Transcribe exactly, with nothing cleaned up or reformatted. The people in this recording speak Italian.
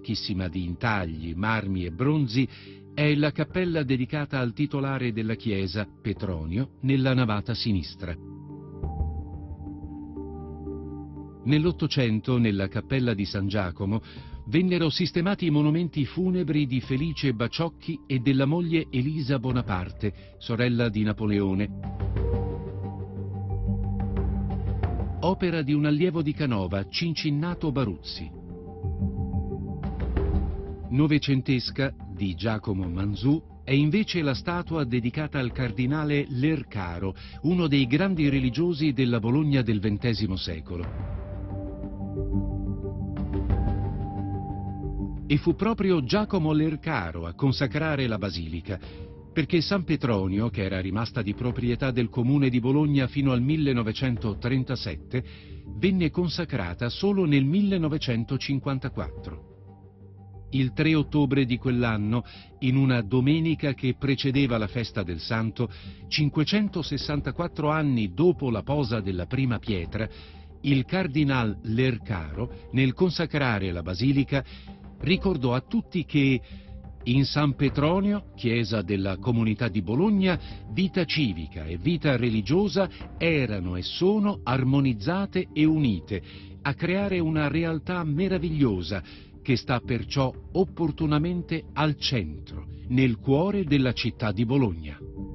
ricchissima di intagli, marmi e bronzi, è la cappella dedicata al titolare della chiesa, Petronio, nella navata sinistra. Nell'Ottocento, nella cappella di San Giacomo, vennero sistemati i monumenti funebri di Felice Baciocchi e della moglie Elisa Bonaparte, sorella di Napoleone. Opera di un allievo di Canova, Cincinnato Baruzzi. Novecentesca, di Giacomo Manzù, è invece la statua dedicata al cardinale Lercaro, uno dei grandi religiosi della Bologna del ventesimo secolo. E fu proprio Giacomo Lercaro a consacrare la basilica, perché San Petronio, che era rimasta di proprietà del comune di Bologna fino al millenovecentotrentasette, venne consacrata solo nel millenovecentocinquantaquattro. Il tre ottobre di quell'anno, in una domenica che precedeva la festa del Santo, cinquecentosessantaquattro anni dopo la posa della prima pietra, il cardinal Lercaro, nel consacrare la basilica, ricordò a tutti che in San Petronio, chiesa della comunità di Bologna, vita civica e vita religiosa erano e sono armonizzate e unite a creare una realtà meravigliosa che sta perciò opportunamente al centro, nel cuore della città di Bologna.